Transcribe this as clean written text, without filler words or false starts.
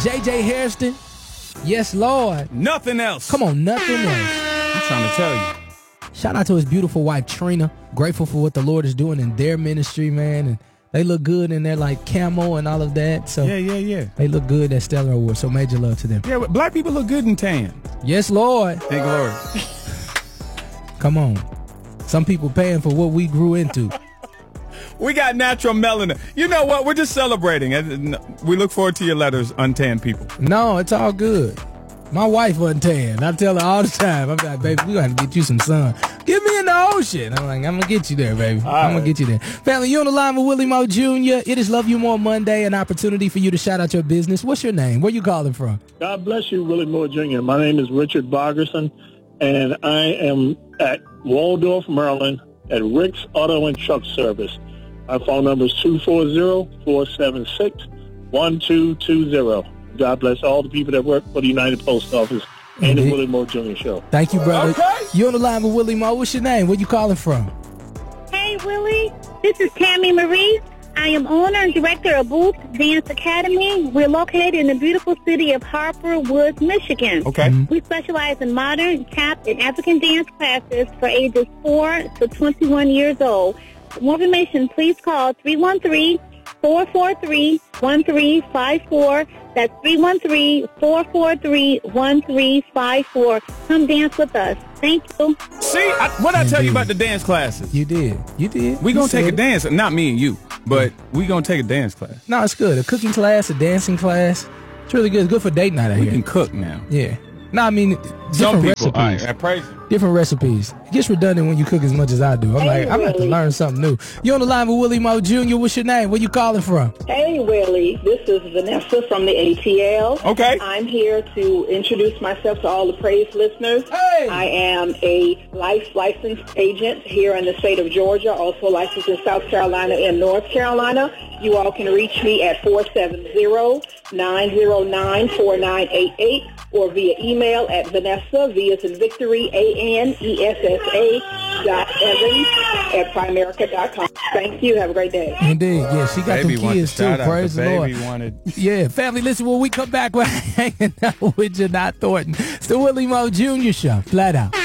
J.J. Hairston. Yes, Lord. Nothing else. Come on, nothing else. I'm trying to tell you. Shout out to his beautiful wife, Trina. Grateful for what the Lord is doing in their ministry, man. And they look good in their like camo and all of that. So Yeah. they look good at Stellar Awards. So major love to them. Yeah, but black people look good in tan. Yes, Lord. Hey, glory. Come on. Some people paying for what we grew into. We got natural melanin. You know what? We're just celebrating. We look forward to your letters, untanned people. No, it's all good. My wife wasn't tan. I tell her all the time. I'm like, baby, we got to get you some sun. Get me in the ocean. I'm like, I'm going to get you there, baby. I'm going to get you there. Family, you're on the line with Willie Moore Jr. It is Love You More Monday, an opportunity for you to shout out your business. What's your name? Where you calling from? God bless you, Willie Moore Jr. My name is Richard Bargerson, and I am at Waldorf, Maryland, at Rick's Auto and Truck Service. My phone number is 240-476-1220. God bless all the people that work for the United Post Office and the Willie Moore Jr. Show. Thank you, brother. Okay. You're on the line with Willie Moore. What's your name? Where you calling from? Hey, Willie. This is Tammy Marie. I am owner and director of Booth Dance Academy. We're located in the beautiful city of Harper Woods, Michigan. Okay. We specialize in modern, tap, and African dance classes for ages 4 to 21 years old. For more information, please call 313-443-1354. That's 313-443-1354. Come dance with us. Thank you. See, what I tell you about the dance classes? You did. We going to take a dance. Not me and you, but we going to take a dance class. No, it's good. A cooking class, a dancing class. It's really good. It's good for date night out We here. can cook now. Yeah. No, I mean, Some different people. recipes. I praise you. Different recipes. It gets redundant when you cook as much as I do. I'm like, I'm going to learn something new. You're on the line with Willie Moore Jr. What's your name? Where you calling from? Hey, Willie. This is Vanessa from the ATL. Okay. I'm here to introduce myself to all the Praise listeners. Hey. I am a licensed agent here in the state of Georgia, also licensed in South Carolina and North Carolina. You all can reach me at 470-909-4988 or via email at Vanessa, V as in Victory, ANESSA.Evans@Primerica.com. Thank you. Have a great day. Indeed. Yeah, she got Baby them wanted kids to too. shout out. Praise the Lord. Baby wanted. Yeah, family, listen, when we come back, we're hanging out with Janai Thornton. It's the Willie Moore Jr. Show. Flat out.